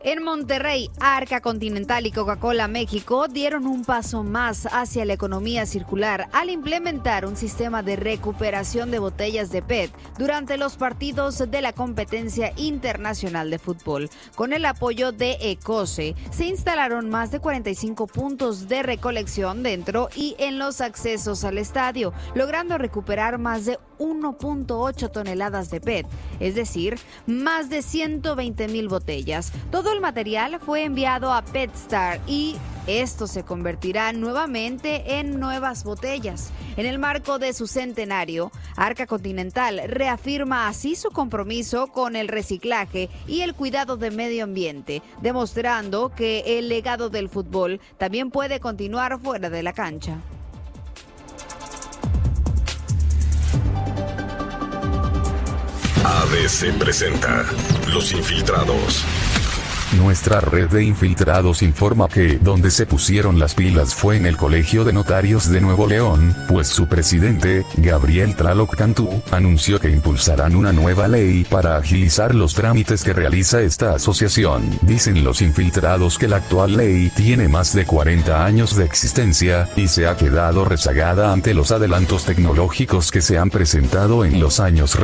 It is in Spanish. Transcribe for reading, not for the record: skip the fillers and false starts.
En Monterrey, Arca Continental y Coca-Cola México dieron un paso más hacia la economía circular al implementar un sistema de recuperación de botellas de PET durante los partidos de la competencia internacional de fútbol. Con el apoyo de ECOSE, se instalaron más de 45 puntos de recolección dentro y en los accesos al estadio, logrando recuperar más de 1.8 toneladas de PET, es decir, más de 120,000 botellas. Todo el material fue enviado a PetStar y esto se convertirá nuevamente en nuevas botellas. En el marco de su centenario, Arca Continental reafirma así su compromiso con el reciclaje y el cuidado del medio ambiente, demostrando que el legado del fútbol también puede continuar fuera de la cancha. ABC presenta Los Infiltrados. Nuestra red de infiltrados informa que donde se pusieron las pilas fue en el Colegio de Notarios de Nuevo León, pues su presidente, Gabriel Tlaloc Cantú, anunció que impulsarán una nueva ley para agilizar los trámites que realiza esta asociación. Dicen los infiltrados que la actual ley tiene más de 40 años de existencia, y se ha quedado rezagada ante los adelantos tecnológicos que se han presentado en los años